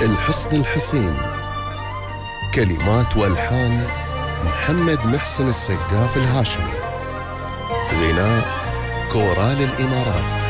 الحصن الحصين. كلمات والحان محمد محسن السقاف الهاشمي. غناء كورال الإمارات.